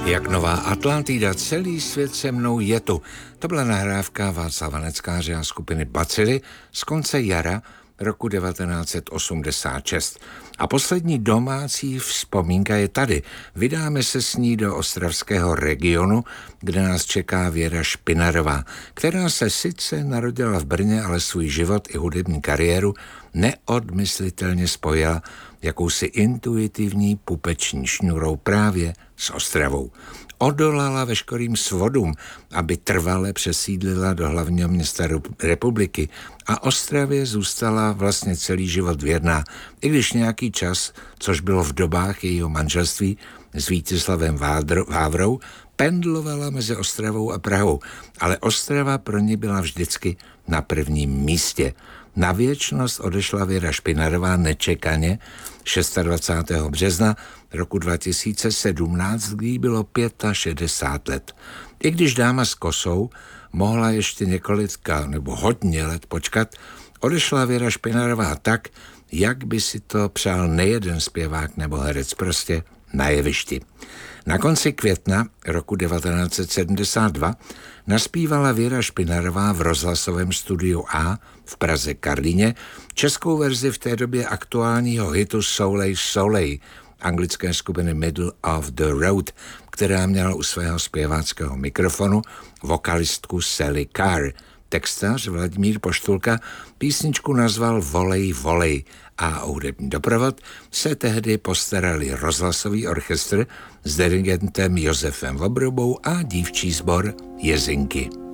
Jak nová Atlantida, celý svět se mnou je tu. To byla nahrávka Václava Neckáře a skupiny Bacily z konce jara roku 1986. A poslední domácí vzpomínka je tady. Vydáme se s ní do ostravského regionu, kde nás čeká Věra Špinarová, která se sice narodila v Brně, ale svůj život i hudební kariéru neodmyslitelně spojila jakousi intuitivní pupeční šňůrou právě s Ostravou. Odolala veškerým svodům, aby trvale přesídlila do hlavního města republiky a Ostravě zůstala vlastně celý život věrná, i když nějaký čas, což bylo v dobách jejího manželství s Vítězslavem Vávrou, pendlovala mezi Ostravou a Prahou, ale Ostrava pro ní byla vždycky na prvním místě. Na věčnost odešla Věra Špinarová nečekaně 26. března roku 2017, kdy jí bylo 65 let. I když dáma s kosou mohla ještě několika nebo hodně let počkat, odešla Věra Špinarová tak, jak by si to přál nejeden zpěvák nebo herec, prostě na jevišti. Na konci května roku 1972 naspívala Věra Špinarová v rozhlasovém studiu A v Praze Karlíně českou verzi v té době aktuálního hitu Soleil Soleil anglické skupiny Middle of the Road, která měla u svého zpěváckého mikrofonu vokalistku Sally Carr. Textař Vladimír Poštulka písničku nazval Volej, volej a o hudební doprovod se tehdy postarali rozhlasový orchestr s dirigentem Josefem Vobrobou a dívčí sbor Jezinky.